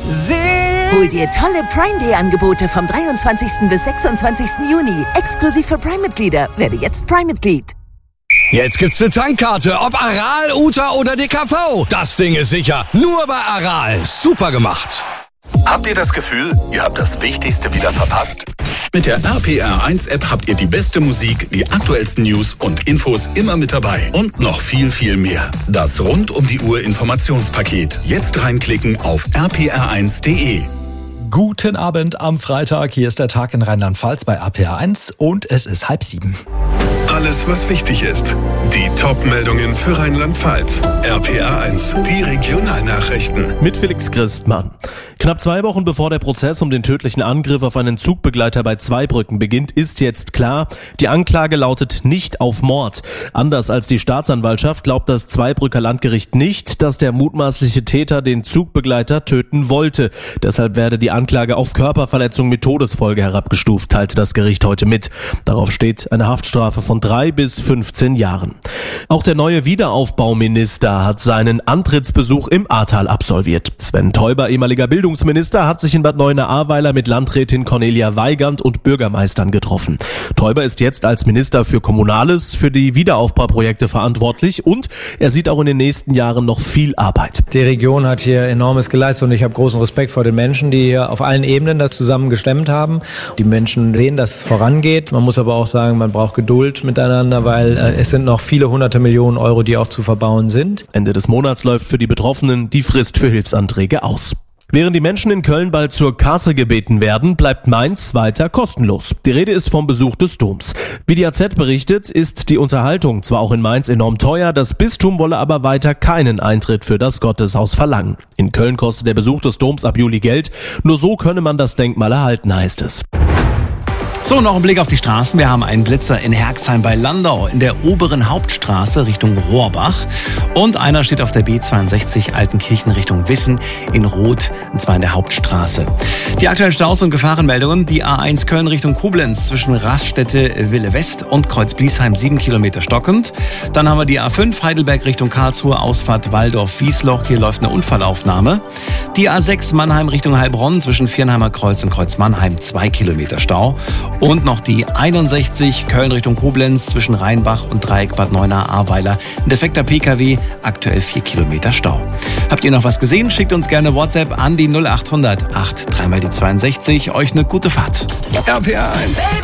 Hol dir tolle Prime Day Angebote vom 23. bis 26. Juni. Exklusiv für Prime-Mitglieder. Werde jetzt Prime-Mitglied. Jetzt gibt's eine Tankkarte, ob Aral, Uta oder DKV. Das Ding ist sicher. Nur bei Aral. Super gemacht. Habt ihr das Gefühl, ihr habt das Wichtigste wieder verpasst? Mit der RPR1-App habt ihr die beste Musik, die aktuellsten News und Infos immer mit dabei. Und noch viel, viel mehr. Das Rund-um-die-Uhr-Informationspaket. Jetzt reinklicken auf rpr1.de. Guten Abend am Freitag. Hier ist der Tag in Rheinland-Pfalz bei RPR1 und es ist 6:30. Alles, was wichtig ist. Die Top-Meldungen für Rheinland-Pfalz. RPR1, die Regionalnachrichten. Mit Felix Christmann. Knapp 2 Wochen bevor der Prozess um den tödlichen Angriff auf einen Zugbegleiter bei Zweibrücken beginnt, ist jetzt klar, die Anklage lautet nicht auf Mord. Anders als die Staatsanwaltschaft glaubt das Zweibrücker Landgericht nicht, dass der mutmaßliche Täter den Zugbegleiter töten wollte. Deshalb werde die Anklage auf Körperverletzung mit Todesfolge herabgestuft, teilte das Gericht heute mit. Darauf steht eine Haftstrafe von 3 bis 15 Jahren. Auch der neue Wiederaufbauminister hat seinen Antrittsbesuch im Ahrtal absolviert. Sven Teuber, ehemaliger Bildungsminister, hat sich in Bad Neuenahr-Ahrweiler mit Landrätin Cornelia Weigand und Bürgermeistern getroffen. Teuber ist jetzt als Minister für Kommunales für die Wiederaufbauprojekte verantwortlich und er sieht auch in den nächsten Jahren noch viel Arbeit. Die Region hat hier Enormes geleistet und ich habe großen Respekt vor den Menschen, die hier auf allen Ebenen das zusammen gestemmt haben. Die Menschen sehen, dass es vorangeht. Man muss aber auch sagen, man braucht Geduld miteinander, weil es sind noch viele hunderte Millionen Euro, die auch zu verbauen sind. Ende des Monats läuft für die Betroffenen die Frist für Hilfsanträge aus. Während die Menschen in Köln bald zur Kasse gebeten werden, bleibt Mainz weiter kostenlos. Die Rede ist vom Besuch des Doms. Wie die AZ berichtet, ist die Unterhaltung zwar auch in Mainz enorm teuer, das Bistum wolle aber weiter keinen Eintritt für das Gotteshaus verlangen. In Köln kostet der Besuch des Doms ab Juli Geld. Nur so könne man das Denkmal erhalten, heißt es. So, noch ein Blick auf die Straßen. Wir haben einen Blitzer in Herxheim bei Landau in der oberen Hauptstraße Richtung Rohrbach. Und einer steht auf der B62 Altenkirchen Richtung Wissen in Rot, und zwar in der Hauptstraße. Die aktuellen Staus und Gefahrenmeldungen. Die A1 Köln Richtung Koblenz zwischen Raststätte Wille West und Kreuz Bliesheim 7 Kilometer stockend. Dann haben wir die A5 Heidelberg Richtung Karlsruhe, Ausfahrt Waldorf-Wiesloch. Hier läuft eine Unfallaufnahme. Die A6 Mannheim Richtung Heilbronn zwischen Viernheimer Kreuz und Kreuz Mannheim 2 Kilometer Stau. Und noch die 61 Köln Richtung Koblenz zwischen Rheinbach und Dreieck Bad Neuenahr-Ahrweiler. Ein defekter PKW, aktuell 4 Kilometer Stau. Habt ihr noch was gesehen? Schickt uns gerne WhatsApp an die 0800 8 3 mal die 62. Euch eine gute Fahrt. RPR1.